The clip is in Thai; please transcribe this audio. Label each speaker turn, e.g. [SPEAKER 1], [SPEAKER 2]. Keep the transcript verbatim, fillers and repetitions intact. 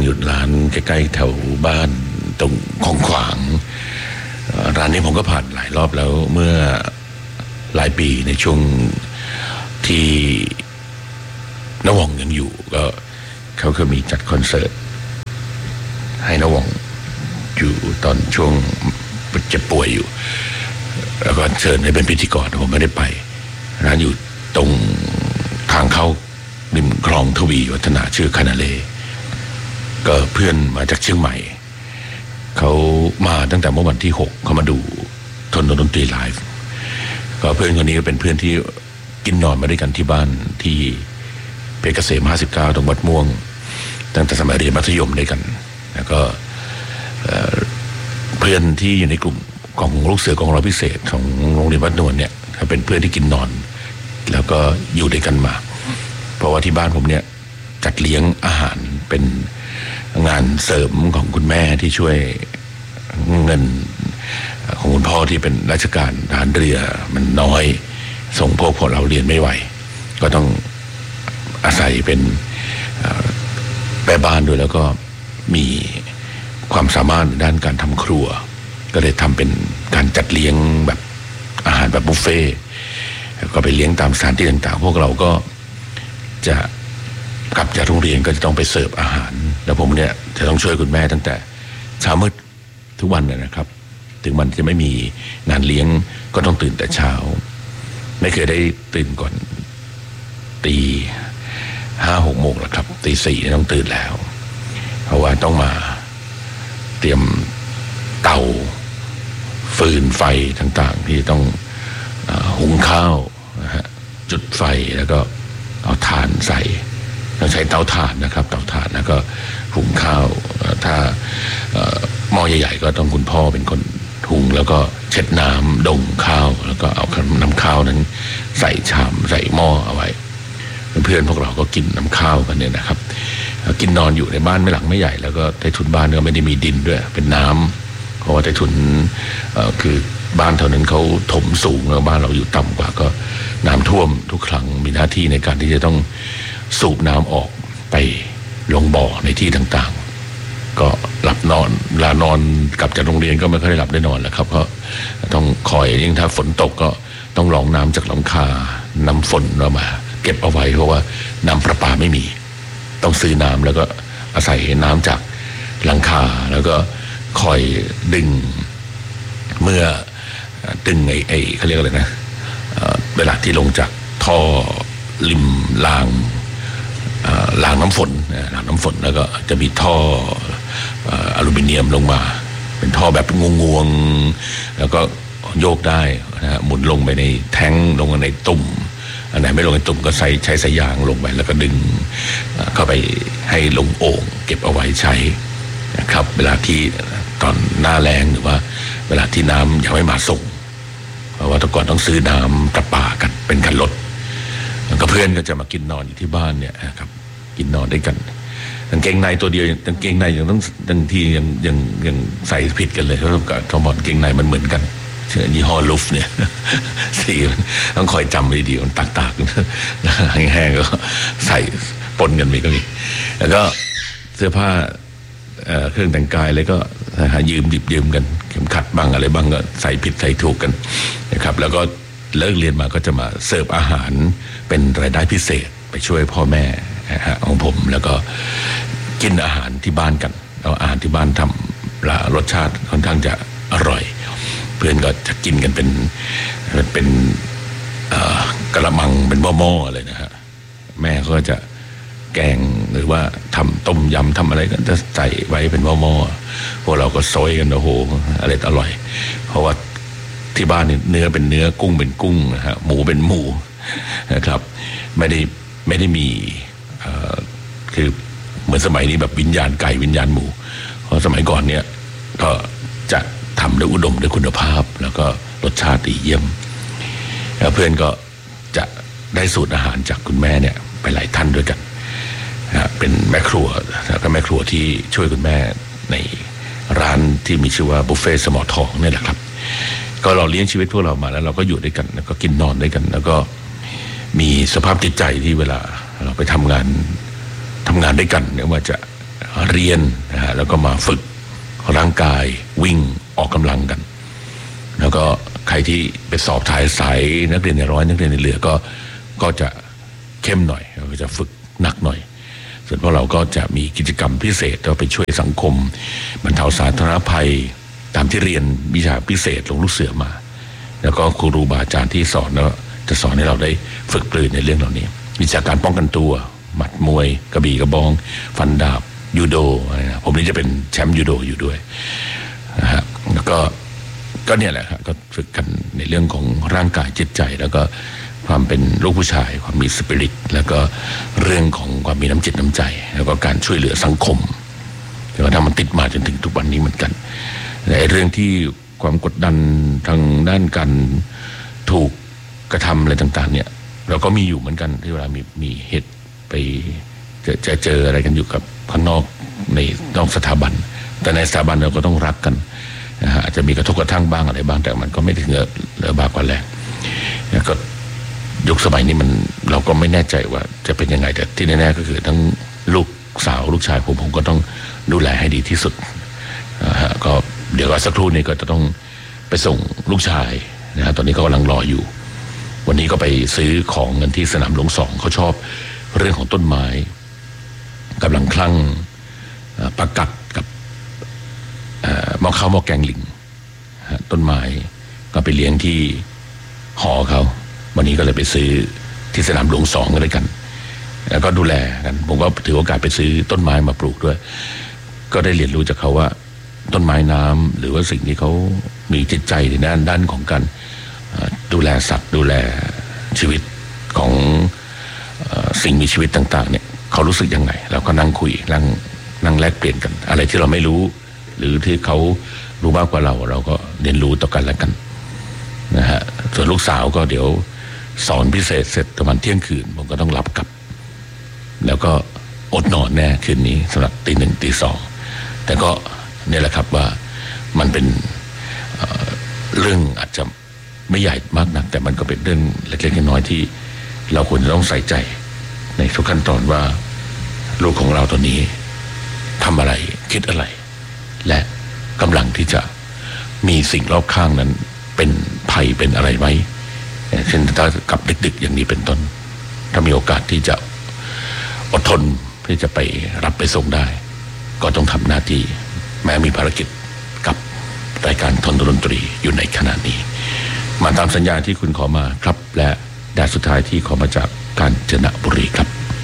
[SPEAKER 1] อยู่ร้านใกล้ๆแถวบ้านตรงคลองขวางร้านนี้ผมก็ผ่านหลายรอบแล้วเมื่อหลายปีในช่วงที่นวงยังอยู่ก็เขาเคยมีจัดคอนเสิร์ตให้นวงอยู่ตอนช่วงเจ็บป่วยอยู่แล้วก็เชิญให้เป็นพิธีกรผมไม่ได้ไปร้านอยู่ตรงทางเข้าริมคลองทวีวัฒนาชื่อคานาเลก็เพื่อนมาจากเชียงใหม่เขามาตั้งแต่เมื่อวันที่หกเขามาดูทนดนตรีไลฟ์ก็เพื่อนคนนี้ก็เป็นเพื่อนที่กินนอนมาด้วยกันที่บ้านที่เพชรเกษมห้าสิบเก้าตรงวัดม่วงตั้งแต่สมัยเรียนมัธยมด้วยกันแล้วก็เพื่อนที่อยู่ในกลุ่มของลูกเสือกองร้อยพิเศษของโรงเรียนวัดนวลเนี่ยเขาเป็นเพื่อนที่กินนอนแล้วก็อยู่ด้วยกันมาเพราะว่าที่บ้านผมเนี่ยจัดเลี้ยงอาหารเป็นงานเสริมของคุณแม่ที่ช่วยเงินของคุณพ่อที่เป็นราชการทหารเรือมันน้อยส่งพวกพวกเราเรียนไม่ไหวก็ต้องอาศัยเป็นแม่บ้านด้วยแล้วก็มีความสามารถด้านการทำครัวก็เลยทำเป็นการจัดเลี้ยงแบบอาหารแบบบุฟเฟ่ก็ไปเลี้ยงตามสถานที่ต่างๆพวกเราก็จะกลับจากโรงเรียนก็จะต้องไปเสิร์ฟอาหารแล้วผมเนี่ยจะต้องช่วยคุณแม่ตั้งแต่เช้ามืดทุกวันนะครับถึงมันจะไม่มีงานเลี้ยงก็ต้องตื่นแต่เช้าไม่เคยได้ตื่นก่อนตีห้าหกโมงหรอกครับตีสี่ต้องตื่นแล้วเพราะว่าต้องมาเตรียมเตาฟืนไฟต่างๆที่ต้องหุงข้าวนะฮะจุดไฟแล้วก็เอาถ่านใส่ต้องใช้เตาถ่านนะครับเตาถ่านแล้วก็หุงข้าวถ้าหม้อใหญ่ๆก็ต้องคุณพ่อเป็นคนหุงแล้วก็เช็ดน้ำดงข้าวแล้วก็เอาน้ำข้าวนั้นใส่ชามใส่หม้อเอาไว้เพื่อนพวกเราก็กินน้ำข้าวกันเนี่ยนะครับกินนอนอยู่ในบ้านไม่หลังไม่ใหญ่แล้วก็ใต้ถุนบ้านก็ไม่ได้มีดินด้วยเป็นน้ำเพราะว่าใต้ถุนคือบ้านเท่านั้นเขาถมสูงแล้วบ้านเราอยู่ต่ำกว่าก็น้ำท่วมทุกครั้งมีหน้าที่ในการที่จะต้องสูบน้ำออกไปลงบ่อในที่ต่างๆก็หลับนอนเวลานอนกลับจากโรงเรียนก็ไม่ค่อยได้หลับได้นอนแล้วครับเพราะต้องคอยยิ่งถ้าฝนตกก็ต้องรองน้ำจากหลังคาน้ำฝนเรามาเก็บเอาไว้เพราะว่าน้ำประปาไม่มีต้องซื้อน้ำแล้วก็อาศัยน้ำจากหลังคาแล้วก็คอยดึงเมื่อดึงไอ้ไอ้เขาเรียกอะไรนะเวลาที่ลงจากท่อริมรางรางน้ำฝนรางน้ำฝนแล้วก็จะมีท่ออลูมิเนียมลงมาเป็นท่อแบบงวงๆแล้วก็โยกได้นะฮะหมุนลงไปในแท้งลงในตุ่มอันไหนไม่ลงในตุ่มก็ใช้ใช้สายยางลงไปแล้วก็ดึงเข้าไปให้ลงโอ่งเก็บเอาไว้ใช้นะครับเวลาที่ตอนหน้าแล้งหรือว่าเวลาที่น้ำยังไม่มาส่งเพราะว่าแต่ก่อนต้องซื้อน้ำประปากันเป็นคันรถก็เพื่อนก็จะมากินนอนอยู่ที่บ้านเนี่ยครับกินนอนด้วยกันกางเกงในตัวเดียวกางเกงในยังต้องบางทียังยังยังใส่ผิดกันเลยเพราะกับทอมอนเกงในมันเหมือนกันเชื่อยี่ห้อลูฟเนี่ยสีมันต้องคอยจำดีๆมันตากๆแห้งๆก็ใส่ปนกันไปก็มีแล้วก็เสื้อผ้าเครื่องแต่งกายอะไรก็หายืมหยิบยืมกันเข็มขัดบ้างอะไรบ้างก็ใส่ผิดใส่ถูกกันนะครับแล้วก็เลิกเรียนมาก็จะมาเสิร์ฟอาหารเป็นรายได้พิเศษไปช่วยพ่อแม่ของผมแล้วก็กินอาหารที่บ้านกันแล้วอาหารที่บ้านทำรสชาติค่อนข้างจะอร่อยเพื่อนก็จะกินกันเป็นเป็นกระมังเป็นหม้อๆเลยนะฮะแม่ก็จะแกงหรือว่าทำต้มยำทำอะไรก็จะใส่ไว้เป็นหม้อๆพวกเราก็ซอยกันโอ้โหอะไรอร่อยเพราะว่าที่บ้านเนื้อเป็นเนื้อกุ้งเป็นกุ้งนะฮะหมูเป็นหมูนะครับไม่ได้ไม่ได้มีคือเหมือนสมัยนี้แบบวิญญาณไก่วิญญาณหมูเพราะสมัยก่อนเนี่ยก็จะทำด้วยอุดมด้วยคุณภาพแล้วก็รสชาติดีเยี่ยมแล้วเพื่อนก็จะได้สูตรอาหารจากคุณแม่เนี่ยไปหลายท่านด้วยกันนะเป็นแม่ครัวแล้วก็แม่ครัวที่ช่วยคุณแม่ในร้านที่มีชื่อว่าบุฟเฟ่สมอทองเนี่ยแหละครับก็เราเลี้ยงชีวิตพวกเรามาแล้วเราก็อยู่ด้วยกันแล้วก็กินนอนด้วยกันแล้วก็มีสภาพจิตใจที่เวลาเราไปทำงานทำงานด้วยกันเนี่ยว่าจะเรียนนะฮะแล้วก็มาฝึกร่างกายวิ่งออกกำลังกันแล้วก็ใครที่ไปสอบถ่ายสายนักเรียนในร้อยนักเรียนในเรือก็ก็จะเข้มหน่อยก็จะฝึกหนักหน่อยส่วนพวกเราก็จะมีกิจกรรมพิเศษเราไปช่วยสังคมบรรเทาสาธารณภัยตามที่เรียนวิชาพิเศษลงลูกเสือมาแล้วก็ครูบาอาจารย์ที่สอนแล้วจะสอนให้เราได้ฝึกปรือในเรื่องเหล่านี้วิชาการป้องกันตัวหมัดมวยกระบี่กระบองฟันดาบยูโดนะผมนี่จะเป็นแชมป์ยูโดอยู่ด้วยนะฮะแล้วก็ก็เนี่ยแหละครับก็ฝึกกันในเรื่องของร่างกายจิตใจแล้วก็ความเป็นลูกผู้ชายความมีสปิริตแล้วก็เรื่องของความมีน้ำจิตน้ำใจแล้วก็การช่วยเหลือสังคมแล้วก็ทำมันติดมาจนถึงทุกวันนี้เหมือนกันในเรื่องที่ความกดดันทางด้านการถูกกระทำอะไรต่างๆเนี่ยเราก็มีอยู่เหมือนกันที่เวลามีมีเหตุไปเจอเจอเจออะไรกันอยู่กับข้างนอกในนอกสถาบันแต่ในสถาบันเราก็ต้องรักกันนะฮะอาจจะมีกระทบกระทั่งบ้างอะไรบ้างแต่มันก็ไม่ถึงกับเหลือบากกว่าแรงแล้วก็ยุคสมัยนี้มันเราก็ไม่แน่ใจว่าจะเป็นยังไงแต่ที่แน่ๆก็คือทั้งลูกสาวลูกชายผมผมก็ต้องดูแลให้ดีที่สุดนะฮะก็เดี๋ยวก็สักครู่นี้ก็จะต้องไปส่งลูกชายนะฮะตอนนี้ก็กำลังรออยู่วันนี้ก็ไปซื้อของเงินที่สนามหลวงสองเขาชอบเรื่องของต้นไม้กำลังคลั่งประกัดกับหม้อข้าวหม้อแกงลิงต้นไม้ก็ไปเลี้ยงที่หอเขาวันนี้ก็เลยไปซื้อที่สนามหลวงสองกันเลยกันแล้วก็ดูแลกันผมก็ถือโอกาสไปซื้อต้นไม้มาปลูกด้วยก็ได้เรียนรู้จากเขาว่าต้นไม้น้ำหรือว่าสิ่งที่เขามีจิตใจในด้านด้านของการดูแลสัตว์ดูแลชีวิตของสิ่งมีชีวิตต่างๆเนี่ยเขารู้สึกยังไงเราก็นั่งคุยนั่งนั่งแลกเปลี่ยนกันอะไรที่เราไม่รู้หรือที่เขารู้มากกว่าเราเราก็เรียนรู้ต่อกันและกันนะฮะส่วนลูกสาวก็เดี๋ยวสอนพิเศษเสร็จประมาณเที่ยงคืนผมก็ต้องรับกลับแล้วก็อดนอนแน่คืนนี้สำหรับตีหนึ่งตีสองแต่ก็เนี่ยแหละครับว่ามันเป็น เอ่อ เรื่องอาจจะไม่ใหญ่มากนักแต่มันก็เป็นเรื่องเล็กๆน้อยๆที่เราควรจะต้องใส่ใจในทุกขั้นตอนว่าลูกของเราตัวนี้ทำอะไรคิดอะไรและกำลังที่จะมีสิ่งรอบข้างนั้นเป็นภัยเป็นอะไรไหมเช่นถ้ากับดึกๆอย่างนี้เป็นต้นถ้ามีโอกาสที่จะอดทนที่จะไปรับไปส่งได้ก็ต้องทำหน้าที่แม้มีภารกิจกับรายการทนดนตรีอยู่ในขณะนี้มาตามสัญญาที่คุณขอมาครับและแดดสุดท้ายที่ขอมาจากกาญจนบุรีครับ